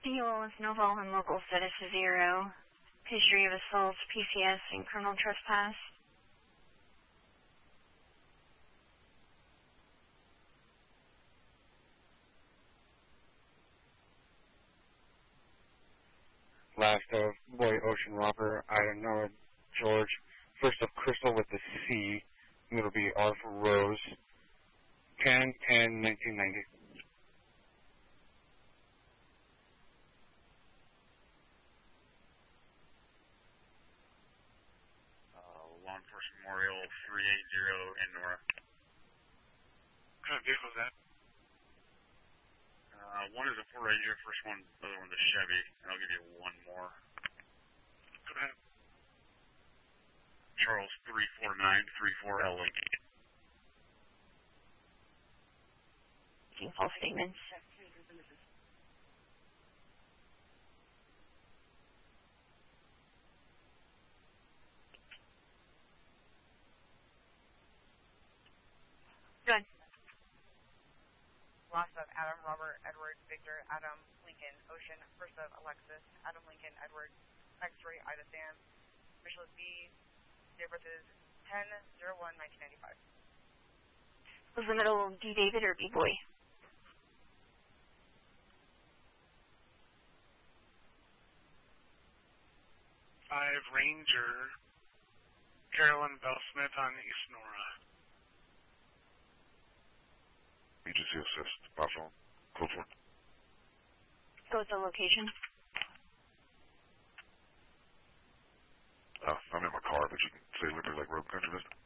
Fuel is Noval and local status 0. History of assault, PCS, and criminal trespass. Last of Boy Ocean Rocker, Item Noah George. First of Crystal with the C. It'll be R for Rose. 10/10/1990. Law Enforcement Memorial 380 in Nora. What kind of vehicle is that? One is a Ford Ranger, first one, the other one's a Chevy, and I'll give you one more. Go ahead. Charles 34934 L. False statements. Good. Loss of Adam, Robert, Edward, Victor, Adam, Lincoln, Ocean, first of Alexis, Adam, Lincoln, Edward, X-ray, Ida, Sam, Initials B, date of birth is 10/01/1995. Was the middle D. David or B. Boy? Five Ranger, Carolyn Bell Smith on East Nora. Agency assist, by phone. Code 4. Go with the location. I'm in my car, but you can say Liberty Lake Road Country Vista.